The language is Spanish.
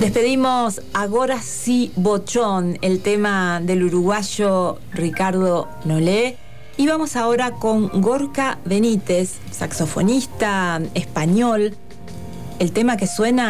Despedimos Agora sí Bochón, el tema del uruguayo Ricardo Nolé. Y vamos ahora con Gorka Benítez, saxofonista español. El tema que suena